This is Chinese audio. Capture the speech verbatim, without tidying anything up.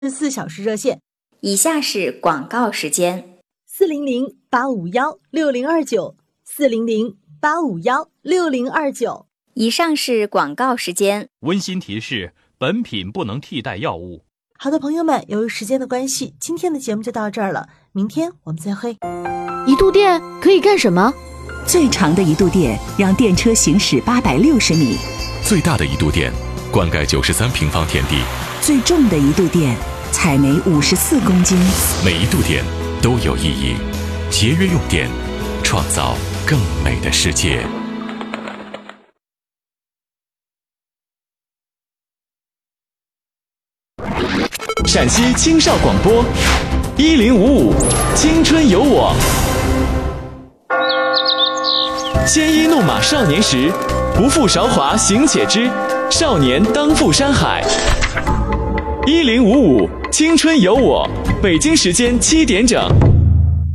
四小时热线。 以下是广告时间： 四零零八五幺六零二九，四零零八五幺六零二九。 以上是广告时间。 温馨提示：本品不能替代药物。 好的，朋友们，由于时间的关系，今天的节目就到这儿了。明天我们再会。 一度电可以干什么？ 最长的一度电让电车行驶八百六十米， 最大的一度电灌溉九十三平方田地， 最重的一度电采煤五十四公斤。 每一度电都有意义，节约用电，创造更美的世界。 陕西青少广播一零五五青春有我。鲜衣怒马少年时，不负韶华行且知，少年当赴山海。一零五五青春有我，北京时间七点整。